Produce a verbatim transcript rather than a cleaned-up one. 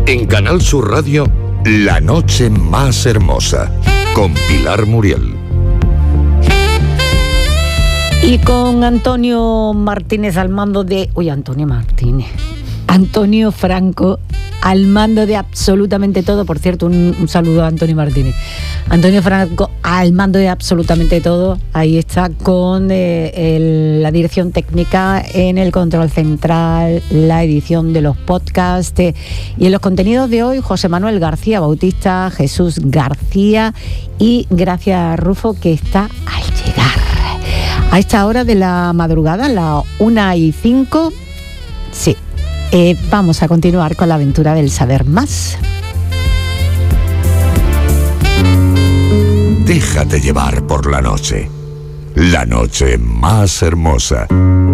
En Canal Sur Radio, La Noche Más Hermosa, con Pilar Muriel. Y con Antonio Martínez al mando de... Uy, Antonio Martínez. Antonio Franco al mando de absolutamente todo. Por cierto, un, un saludo a Antonio Martínez. Antonio Franco al mando de absolutamente todo. Ahí está con eh, el, la dirección técnica, en el control central, la edición de los podcasts. Eh, y en los contenidos de hoy, José Manuel García Bautista, Jesús García y Gracia Rufo, que está al llegar. A esta hora de la madrugada, la una y cinco, sí, eh, vamos a continuar con la aventura del saber más. Déjate llevar por la noche, la noche más hermosa.